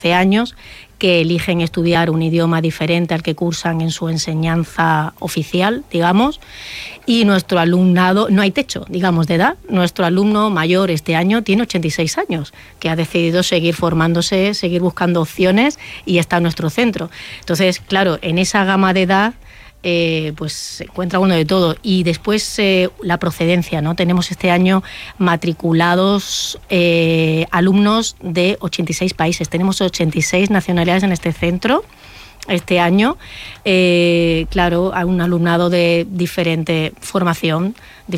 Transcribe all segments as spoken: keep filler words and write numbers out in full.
años que eligen estudiar un idioma diferente al que cursan en su enseñanza oficial, digamos, y nuestro alumnado, no hay techo, digamos, de edad. Nuestro alumno mayor este año tiene ochenta y seis años, que ha decidido seguir formándose, seguir buscando opciones y está en nuestro centro. Entonces, claro, en esa gama de edad, Eh, pues se encuentra uno de todo. Y después eh, la procedencia, ¿no? Tenemos este año matriculados eh, alumnos de ochenta y seis países. Tenemos ochenta y seis nacionalidades en este centro este año. Eh, claro, hay un alumnado de diferente formación,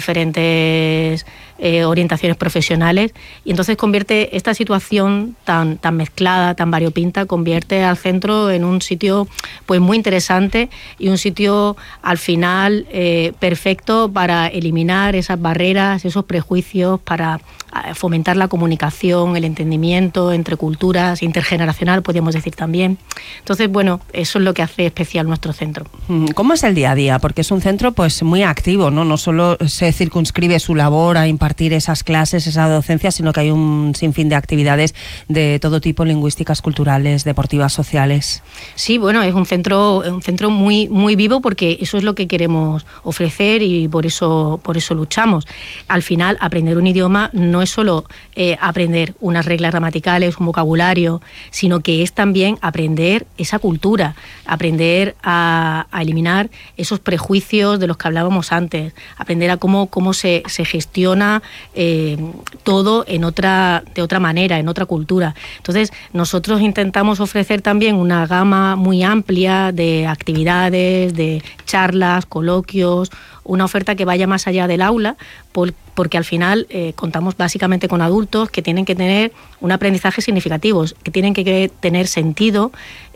diferentes eh, orientaciones profesionales, y entonces convierte esta situación tan, tan mezclada, tan variopinta, convierte al centro en un sitio pues muy interesante y un sitio al final eh, perfecto para eliminar esas barreras, esos prejuicios, para fomentar la comunicación, el entendimiento entre culturas, intergeneracional, podríamos decir también. Entonces, bueno, eso es lo que hace especial nuestro centro. ¿Cómo es el día a día? Porque es un centro pues muy activo, ¿no? No solo se circunscribe su labor a impartir esas clases, esa docencia, sino que hay un sinfín de actividades de todo tipo, lingüísticas, culturales, deportivas, sociales. Sí, bueno, es un centro, un centro muy, muy vivo, porque eso es lo que queremos ofrecer y por eso, por eso luchamos. Al final, aprender un idioma no es solo eh, aprender unas reglas gramaticales, un vocabulario, sino que es también aprender esa cultura, aprender a, a eliminar esos prejuicios de los que hablábamos antes, aprender a cómo, cómo se, se gestiona eh, todo en otra, de otra manera, en otra cultura. Entonces, nosotros intentamos ofrecer también una gama muy amplia de actividades, de charlas, coloquios, una oferta que vaya más allá del aula, por, porque al final eh, contamos básicamente con adultos que tienen que tener un aprendizaje significativo, que tienen que tener sentido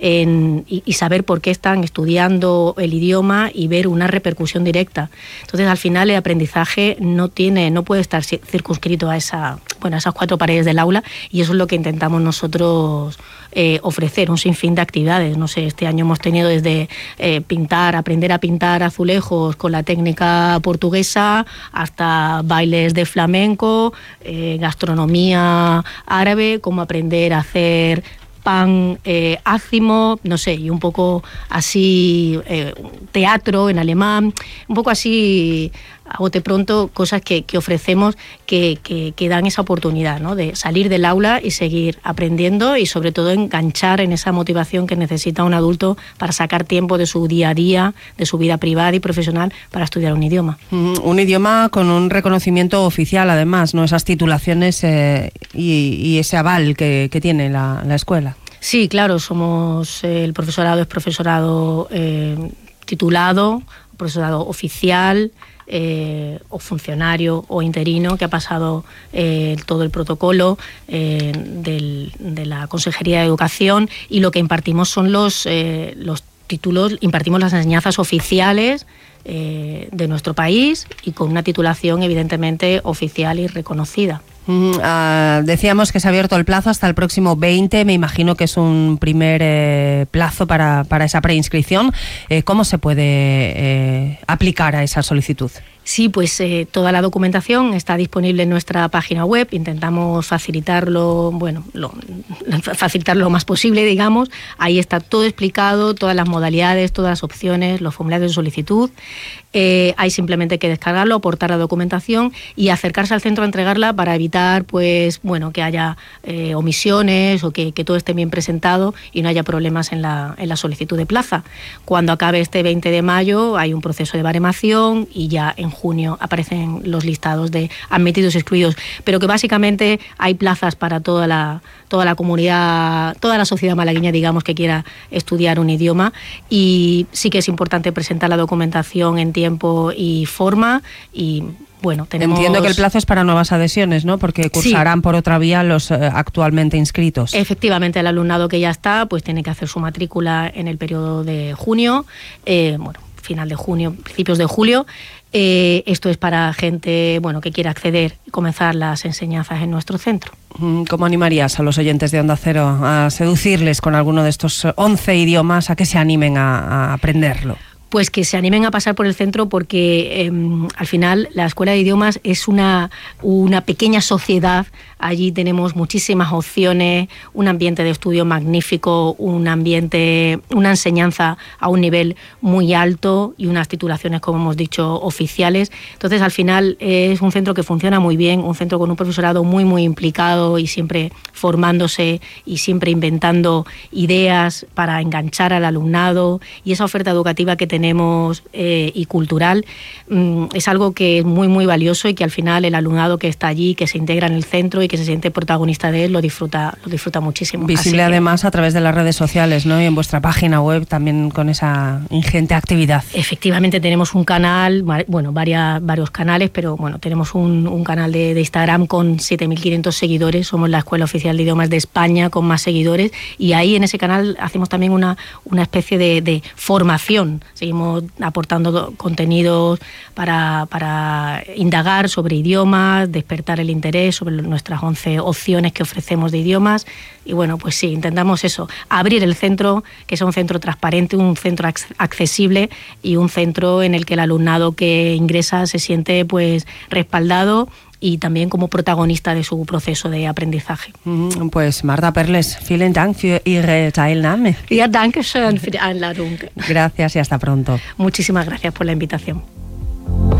en, y, y saber por qué están estudiando el idioma y ver una repercusión directa. Entonces, al final, el aprendizaje no tiene, no puede estar circunscrito a esa, bueno, a esas cuatro paredes del aula, y eso es lo que intentamos nosotros eh, ofrecer, un sinfín de actividades. No sé, este año hemos tenido desde eh, pintar, aprender a pintar azulejos con la técnica portuguesa, hasta bailes de flamenco, eh, gastronomía árabe, cómo aprender a hacer pan eh, ácimo, no sé, y un poco así, eh, teatro en alemán, un poco así, a bote pronto, cosas que, que ofrecemos que, que, que dan esa oportunidad, ¿no?, de salir del aula y seguir aprendiendo, y sobre todo enganchar en esa motivación que necesita un adulto para sacar tiempo de su día a día, de su vida privada y profesional, para estudiar un idioma. Mm, un idioma con un reconocimiento oficial, además, ¿no? Esas titulaciones eh, y, y ese aval que, que tiene la, la escuela. Sí, claro, somos, eh, el profesorado es profesorado eh, titulado, profesorado oficial, Eh, o funcionario o interino, que ha pasado eh, todo el protocolo eh, del, de la Consejería de Educación, y lo que impartimos son los, eh, los títulos, impartimos las enseñanzas oficiales eh, de nuestro país, y con una titulación evidentemente oficial y reconocida. Uh, uh, decíamos que se ha abierto el plazo hasta el próximo veinte, me imagino que es un primer eh, plazo para, para esa preinscripción. Eh, ¿Cómo se puede eh, aplicar a esa solicitud? Sí, pues eh, toda la documentación está disponible en nuestra página web. Intentamos facilitarlo, bueno, lo, facilitarlo lo más posible, digamos. Ahí está todo explicado, todas las modalidades, todas las opciones, los formularios de solicitud. Eh, hay simplemente que descargarlo, aportar la documentación y acercarse al centro a entregarla, para evitar, pues, bueno, que haya eh, omisiones, o que, que todo esté bien presentado y no haya problemas en la, en la solicitud de plaza. Cuando acabe este veinte de mayo hay un proceso de baremación, y ya en junio aparecen los listados de admitidos y excluidos, pero que básicamente hay plazas para toda la, toda la comunidad, toda la sociedad malagueña, digamos, que quiera estudiar un idioma. Y sí que es importante presentar la documentación en tiempo y forma, y bueno, tenemos... Entiendo que el plazo es para nuevas adhesiones, ¿no? Porque cursarán sí. por otra vía los eh, actualmente inscritos. Efectivamente, el alumnado que ya está, pues tiene que hacer su matrícula en el periodo de junio, eh, bueno, final de junio, principios de julio. Eh, esto es para gente, bueno, que quiera acceder y comenzar las enseñanzas en nuestro centro. ¿Cómo animarías a los oyentes de Onda Cero a seducirles con alguno de estos once idiomas, a que se animen a, a aprenderlo? Pues que se animen a pasar por el centro porque eh, al final la Escuela de Idiomas es una, una pequeña sociedad. Allí tenemos muchísimas opciones, un ambiente de estudio magnífico, un ambiente, una enseñanza a un nivel muy alto y unas titulaciones, como hemos dicho, oficiales. Entonces, al final es un centro que funciona muy bien, un centro con un profesorado muy, muy implicado y siempre formándose y siempre inventando ideas para enganchar al alumnado, y esa oferta educativa que tenemos eh, y cultural mmm, es algo que es muy, muy valioso y que al final el alumnado que está allí, que se integra en el centro y que se siente protagonista de él, lo disfruta, lo disfruta muchísimo. Visible además a través de las redes sociales, ¿no? Y en vuestra página web también con esa ingente actividad. Efectivamente tenemos un canal, bueno, varias, varios canales, pero bueno, tenemos un, un canal de, de Instagram con siete mil quinientos seguidores, somos la Escuela Oficial de Idiomas de España con más seguidores, y ahí en ese canal hacemos también una, una especie de, de formación, seguimos aportando contenidos para, para indagar sobre idiomas, despertar el interés sobre nuestras once opciones que ofrecemos de idiomas, y bueno, pues sí, intentamos eso, abrir el centro, que sea un centro transparente, un centro accesible y un centro en el que el alumnado que ingresa se siente pues respaldado y también como protagonista de su proceso de aprendizaje. Pues Marta Perles, vielen Dank für Ihre Teilnahme. Ja, danke schön für die Einladung. Gracias y hasta pronto. Muchísimas gracias por la invitación.